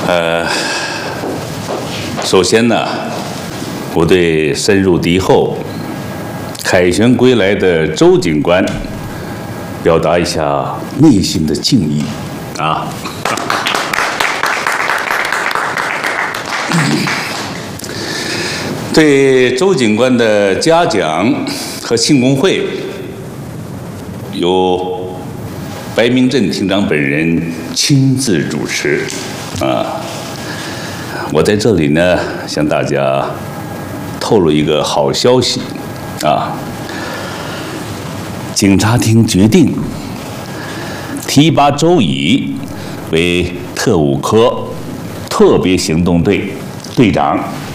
首先呢，我对深入敌后、凯旋归来的周警官表达一下内心的敬意啊。对周警官的嘉奖和庆功会，由白明镇厅长本人亲自主持啊。我在这里呢，向大家透露一个好消息啊！警察厅决定提拔周乙为特务科特别行动队队长。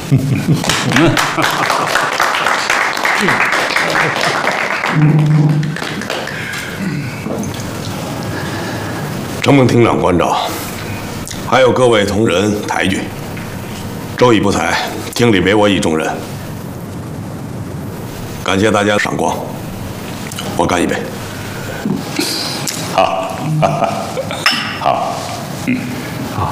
承蒙厅长关照，还有各位同仁抬举，周乙不才，厅里唯我一重任。感谢大家赏光，我干一杯。 好，好， 好。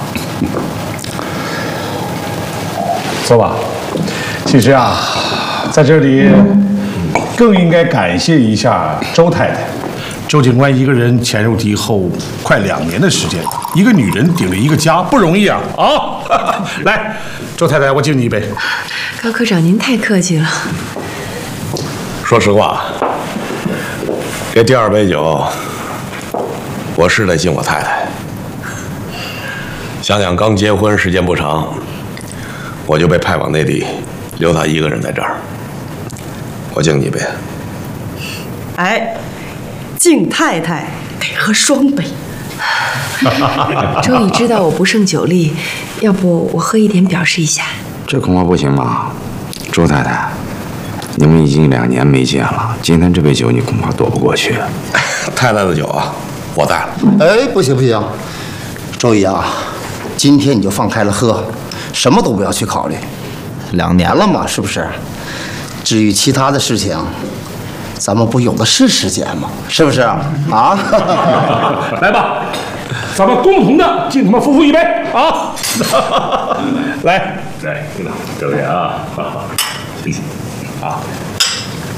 走吧。其实啊，在这里更应该感谢一下周太太。周警官一个人潜入敌后快2年的时间，一个女人顶了一个家，不容易啊！啊，来，周太太，我敬你一杯。 高科长，您太客气了。 说实话，这第2杯酒，我是得敬我太太。想想刚结婚时间不长，我就被派往内地，留她一个人在这儿。我敬你一杯。 哎，敬太太得喝双杯。 周乙知道我不胜酒力，要不我喝一点表示一下？ 这恐怕不行吧，周太太，你们已经2年没见了，今天这杯酒你恐怕躲不过去。 太太的酒啊，我带了。 哎，不行不行，周乙啊，今天你就放开了喝，什么都不要去考虑。2年了嘛，是不是？至于其他的事情，咱们不有的是时间吗？是不是啊？ 来吧，咱们共同的敬他们夫妇一杯啊！来， 来，各位啊，谢谢啊。